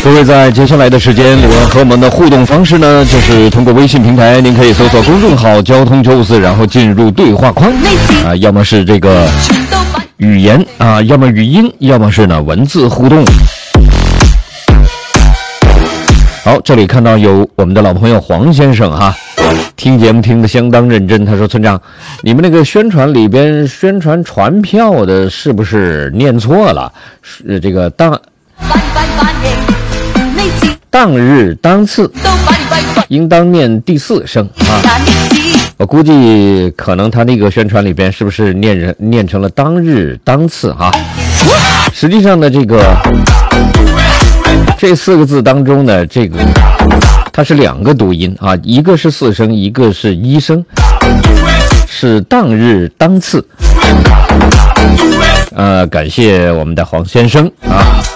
各位在接下来的时间里面和我们的互动方式呢，就是通过微信平台，您可以搜索公众号交通954，然后进入对话框啊，要么是这个语言啊，要么语音，要么是呢文字互动。好，这里看到有我们的老朋友黄先生哈，听节目听得相当认真。他说：“村长，你们那个宣传里边宣传传票的是不是念错了？是这个当日当次，应当念第4声啊。我估计可能他那个宣传里边是不是念成了当日当次啊？实际上呢，这4个字当中呢，这个它是2个读音啊，一个是4声，一个是1声，是当日当次。感谢我们的黄先生啊。